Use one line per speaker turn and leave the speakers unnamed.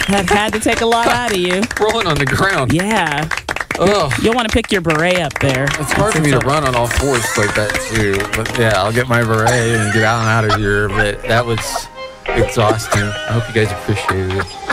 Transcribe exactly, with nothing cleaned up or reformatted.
That had to take a lot out of you.
Rolling on the ground.
Yeah.
Oh,
You'll want to pick your beret up there.
it's hard for me to run on all fours like that too. But yeah, I'll get my beret and get out and out of here. But that was exhausting. I hope you guys appreciated it.